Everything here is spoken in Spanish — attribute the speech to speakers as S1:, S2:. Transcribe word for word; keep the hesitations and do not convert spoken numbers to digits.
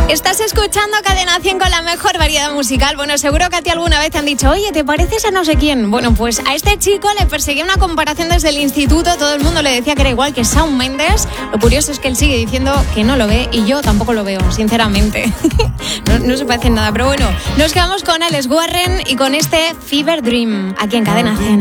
S1: Estás escuchando Cadena cien con la mejor variedad musical. Bueno, seguro que a ti alguna vez te han dicho, oye, ¿te pareces a no sé quién? Bueno, pues a este chico le perseguía una comparación desde el instituto. Todo el mundo le decía que era igual que Shawn Mendes. Lo curioso es que él sigue diciendo que no lo ve y yo tampoco lo veo, sinceramente. no, no se parece en nada, pero bueno, nos quedamos con Alex Warren y con este Fever Dream aquí en Cadena cien.